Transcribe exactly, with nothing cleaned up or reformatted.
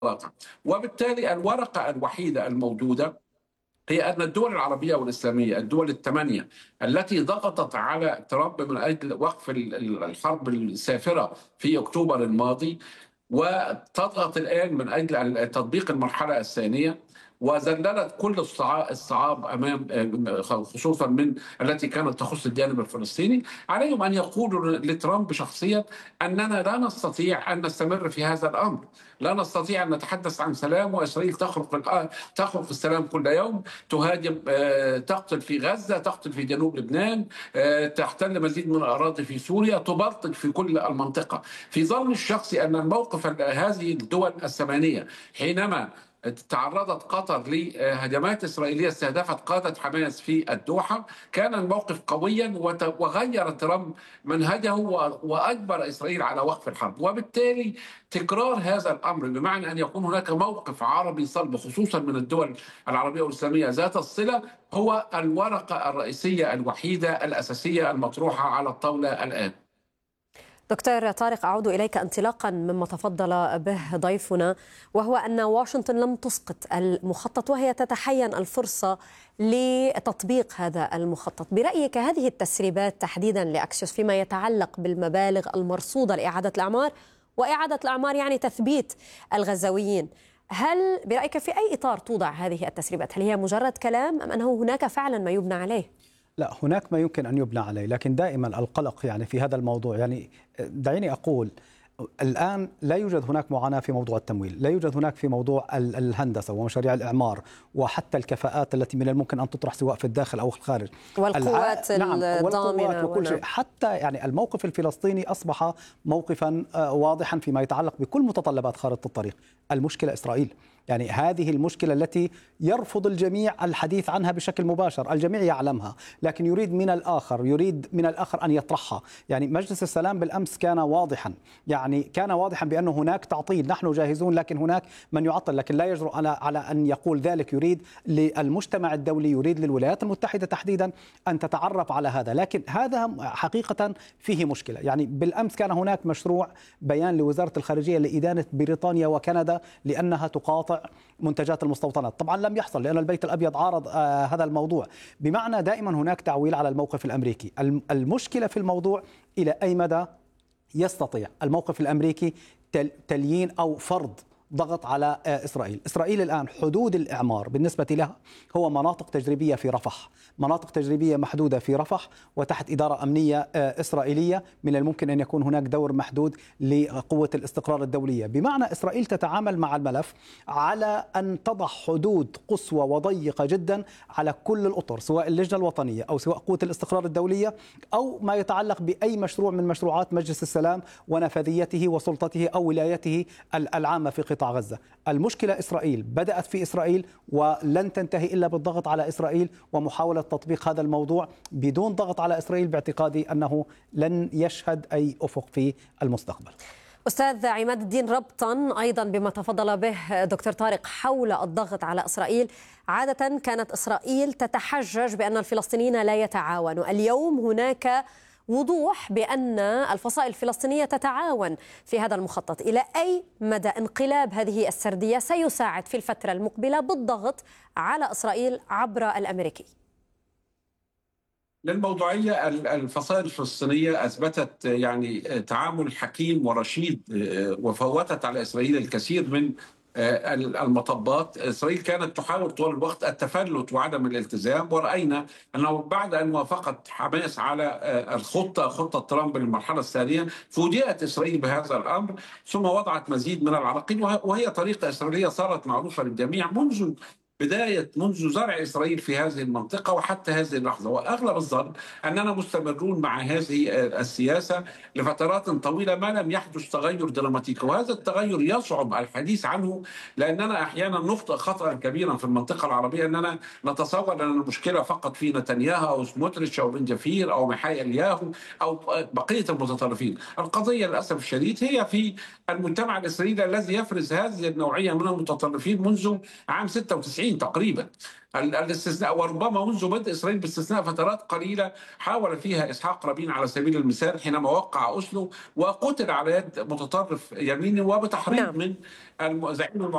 وبالتالي الورقة الوحيدة الموجودة هي أن الدول العربية والإسلامية، الدول الثمانية التي ضغطت على ترامب من أجل وقف الحرب السافرة في أكتوبر الماضي، وتضغط الآن من أجل تطبيق المرحلة الثانية، وذللت كل الصعاب امام خصوصا من التي كانت تخص الجانب الفلسطيني. عليهم ان يقولوا لترامب شخصيا اننا لا نستطيع ان نستمر في هذا الامر، لا نستطيع ان نتحدث عن سلام واسرائيل تخلق تخلق السلام كل يوم، تهاجم، تقتل في غزه، تقتل في جنوب لبنان، تحتل مزيد من الاراضي في سوريا، تبلطج في كل المنطقه. في ظني الشخصي ان الموقف هذه الدول الثمانيه حينما تعرضت قطر لهجمات إسرائيلية استهدفت قادة حماس في الدوحة كان الموقف قويا، وغير ترامب منهجه وأجبر إسرائيل على وقف الحرب. وبالتالي تكرار هذا الأمر بمعنى أن يكون هناك موقف عربي صلب خصوصا من الدول العربية والإسلامية ذات الصلة هو الورقة الرئيسية الوحيدة الأساسية المطروحة على الطاولة الآن. دكتور طارق، أعود إليك انطلاقا مما تفضل به ضيفنا، وهو أن واشنطن لم تسقط المخطط وهي تتحين الفرصة لتطبيق هذا المخطط. برأيك هذه التسريبات تحديدا لأكسيوس فيما يتعلق بالمبالغ المرصودة لإعادة الأعمار، وإعادة الأعمار يعني تثبيت الغزاويين، هل برأيك في أي إطار توضع هذه التسريبات؟ هل هي مجرد كلام أم أنه هناك فعلا ما يبنى عليه؟ لا، هناك ما يمكن أن يبنى عليه، لكن دائما القلق يعني في هذا الموضوع. يعني دعيني أقول الآن لا يوجد هناك معاناة في موضوع التمويل، لا يوجد هناك في موضوع الهندسة ومشاريع الإعمار وحتى الكفاءات التي من الممكن أن تطرح سواء في الداخل أو الخارج، والقوات نعم الضامنة وكل شيء. حتى يعني الموقف الفلسطيني أصبح موقفا واضحا فيما يتعلق بكل متطلبات خارطة الطريق. المشكلة إسرائيل، يعني هذه المشكلة التي يرفض الجميع الحديث عنها بشكل مباشر، الجميع يعلمها، لكن يريد من الآخر يريد من الآخر أن يطرحها. يعني مجلس السلام بالأمس كان واضحا، يعني كان واضحا بأن هناك تعطيل، نحن جاهزون لكن هناك من يعطل، لكن لا يجرؤ على على أن يقول ذلك. يريد للمجتمع الدولي، يريد للولايات المتحدة تحديدا أن تتعرف على هذا، لكن هذا حقيقة فيه مشكلة. يعني بالأمس كان هناك مشروع بيان لوزارة الخارجية لإدانة بريطانيا وكندا لأنها تقاطع منتجات المستوطنات. طبعا لم يحصل لأن البيت الأبيض عارض آه هذا الموضوع. بمعنى دائما هناك تعويل على الموقف الأمريكي. المشكلة في الموضوع إلى أي مدى يستطيع الموقف الأمريكي تليين أو فرض ضغط على إسرائيل. إسرائيل الآن حدود الإعمار بالنسبة لها هو مناطق تجريبية في رفح، مناطق تجريبية محدودة في رفح وتحت إدارة أمنية إسرائيلية. من الممكن أن يكون هناك دور محدود لقوة الاستقرار الدولية. بمعنى إسرائيل تتعامل مع الملف على أن تضع حدود قصوى وضيقة جدا على كل الأطر، سواء اللجنة الوطنية أو سواء قوة الاستقرار الدولية أو ما يتعلق بأي مشروع من مشروعات مجلس السلام ونفاذيته وسلطته أو ولايته العامة في قطاع غزة. المشكلة إسرائيل بدأت في إسرائيل ولن تنتهي إلا بالضغط على إسرائيل ومحاولة تطبيق هذا الموضوع. بدون ضغط على إسرائيل باعتقادي أنه لن يشهد أي أفق في المستقبل. أستاذ عماد الدين، ربطا أيضا بما تفضل به دكتور طارق حول الضغط على إسرائيل، عادة كانت إسرائيل تتحجج بأن الفلسطينيين لا يتعاونوا. اليوم هناك وضوح بأن الفصائل الفلسطينية تتعاون في هذا المخطط. إلى أي مدى انقلاب هذه السردية سيساعد في الفترة المقبلة بالضغط على إسرائيل عبر الأمريكي؟ للموضوعية، الفصائل الفلسطينية أثبتت يعني تعامل حكيم ورشيد، وفوتت على إسرائيل الكثير من المطبات. إسرائيل كانت تحاول طول الوقت التفلت وعدم الالتزام، ورأينا أنه بعد أن وافقت حماس على الخطة خطة ترامب للمرحلة الثانية فوجئت إسرائيل بهذا الأمر، ثم وضعت مزيد من العراقيل، وهي طريقة إسرائيلية صارت معروفة للجميع منذ بداية منذ زرع إسرائيل في هذه المنطقة وحتى هذه اللحظة. وأغلب الظن أننا مستمرون مع هذه السياسة لفترات طويلة ما لم يحدث تغير دراماتيكي، وهذا التغير يصعب الحديث عنه لأننا أحيانا نخطئ خطأ كبيرا في المنطقة العربية، أننا نتصور أن المشكلة فقط في نتنياهو أو سموتريتش أو بن جفير أو ميخائيل الياهو أو بقية المتطرفين. القضية للأسف الشديد هي في المجتمع الإسرائيلي الذي يفرز هذه النوعية من المتطرفين منذ عام ستة وتسعين تقريبا. الاستثناء وربما منذ بدء إسرائيل باستثناء فترات قليلة حاول فيها إسحاق رابين على سبيل المثال حينما وقع أوسلو وقتل على يد متطرف يميني وبتحريض من زعيم